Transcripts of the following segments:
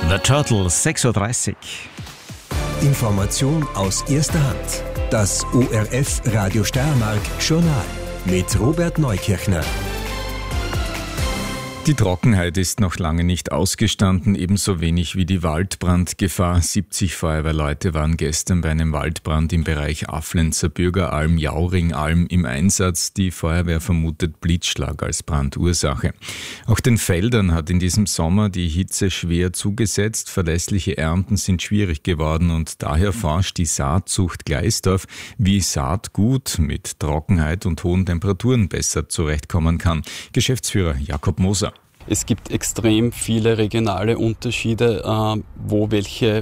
The Turtles, 6:30 Uhr. Information aus erster Hand. Das ORF Radio Steiermark Journal mit Robert Neukirchner. Die Trockenheit ist noch lange nicht ausgestanden, ebenso wenig wie die Waldbrandgefahr. 70 Feuerwehrleute waren gestern bei einem Waldbrand im Bereich Aflenzer Bürgeralm, Jauringalm im Einsatz. Die Feuerwehr vermutet Blitzschlag als Brandursache. Auch den Feldern hat in diesem Sommer die Hitze schwer zugesetzt. Verlässliche Ernten sind schwierig geworden und daher forscht die Saatzucht Gleisdorf, wie Saatgut mit Trockenheit und hohen Temperaturen besser zurechtkommen kann. Geschäftsführer Jakob Moser. Es gibt extrem viele regionale Unterschiede, wo welche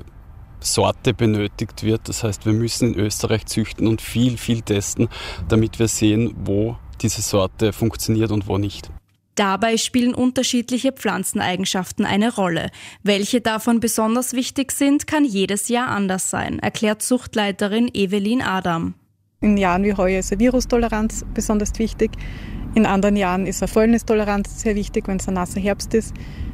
Sorte benötigt wird. Das heißt, wir müssen in Österreich züchten und viel testen, damit wir sehen, wo diese Sorte funktioniert und wo nicht. Dabei spielen unterschiedliche Pflanzeneigenschaften eine Rolle. Welche davon besonders wichtig sind, kann jedes Jahr anders sein, erklärt Zuchtleiterin Evelyn Adam. In Jahren wie heuer ist eine Virustoleranz besonders wichtig. In anderen Jahren ist eine Fäulnistoleranz sehr wichtig, wenn es ein nasser Herbst ist.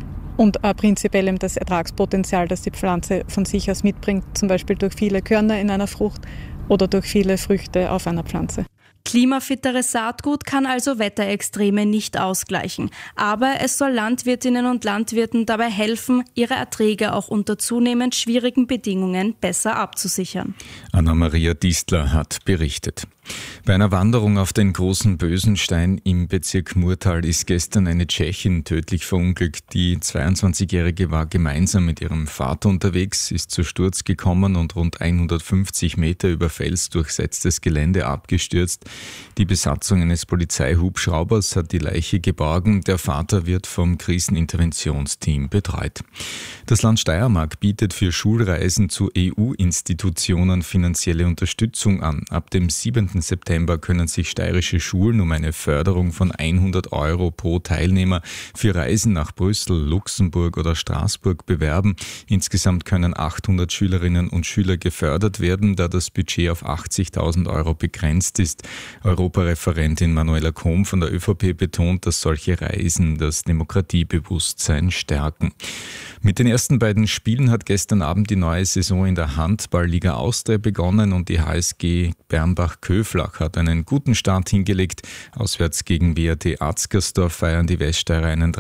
Und prinzipiell eben das Ertragspotenzial, das die Pflanze von sich aus mitbringt, zum Beispiel durch viele Körner in einer Frucht oder durch viele Früchte auf einer Pflanze. Klimafitteres Saatgut kann also Wetterextreme nicht ausgleichen. Aber es soll Landwirtinnen und Landwirten dabei helfen, ihre Erträge auch unter zunehmend schwierigen Bedingungen besser abzusichern. Anna-Maria Distler hat berichtet. Bei einer Wanderung auf den Großen Bösenstein im Bezirk Murtal ist gestern eine Tschechin tödlich verunglückt. Die 22-Jährige war gemeinsam mit ihrem Vater unterwegs, ist zu Sturz gekommen und rund 150 Meter über felsdurchsetztes Gelände abgestürzt. Die Besatzung eines Polizeihubschraubers hat die Leiche geborgen. Der Vater wird vom Kriseninterventionsteam betreut. Das Land Steiermark bietet für Schulreisen zu EU-Institutionen finanzielle Unterstützung an. Ab dem 7. September können sich steirische Schulen um eine Förderung von 100 € pro Teilnehmer für Reisen nach Brüssel, Luxemburg oder Straßburg bewerben. Insgesamt können 800 Schülerinnen und Schüler gefördert werden, da das Budget auf 80.000 € begrenzt ist. Europareferentin Manuela Kohm von der ÖVP betont, dass solche Reisen das Demokratiebewusstsein stärken. Mit den ersten beiden Spielen hat gestern Abend die neue Saison in der Handball-Liga Austria begonnen und die HSG Bernbach-Köflach hat einen guten Start hingelegt. Auswärts gegen WAT Atzgersdorf feiern die Weststeirer einen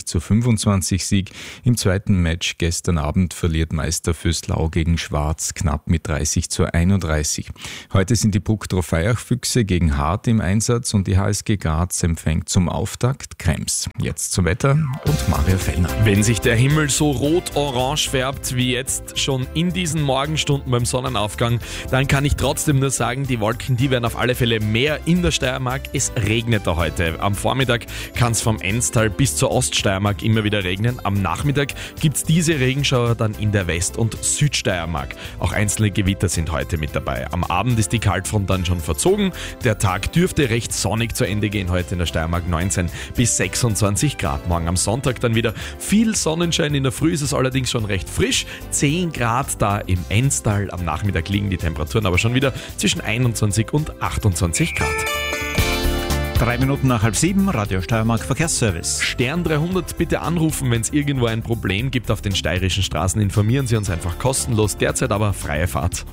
30:25 Sieg. Im zweiten Match gestern Abend verliert Meister Vöslau gegen Schwarz knapp mit 30:31. Heute sind die Bruck-Trofeiach-Füchse gegen Hart im Einsatz und die HSG Graz empfängt zum Auftakt Krems. Jetzt zum Wetter und Maria Fellner. Wenn sich der Himmel so rot-orange färbt wie jetzt schon in diesen Morgenstunden beim Sonnenaufgang, dann kann ich trotzdem nur sagen, die Wolken, die werden auf alle Fälle mehr in der Steiermark. Es regnet da heute. Am Vormittag kann es vom Enstal bis zur Oststeiermark immer wieder regnen. Am Nachmittag gibt es diese Regenschauer dann in der West- und Südsteiermark. Auch einzelne Gewitter sind heute mit dabei. Am Abend ist die Kaltfront dann schon verzogen. Der Tag dürfte recht sonnig zu Ende gehen. Heute in der Steiermark 19 bis 26 Grad. Morgen am Sonntag dann wieder viel Sonnenschein. In der Früh ist es allerdings schon recht frisch. 10 Grad da im Enstal. Am Nachmittag liegen die Temperaturen aber schon wieder zwischen 21 und 28 Grad. 3 Minuten nach 6:30, Radio Steiermark Verkehrsservice. Stern 300 bitte anrufen, wenn es irgendwo ein Problem gibt auf den steirischen Straßen. Informieren Sie uns einfach kostenlos. Derzeit aber freie Fahrt.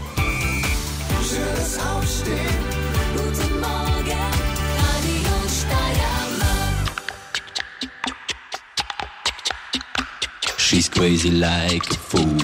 Schönes Aufstehen, guten Morgen, Radio Steiermark. She's crazy like a fool.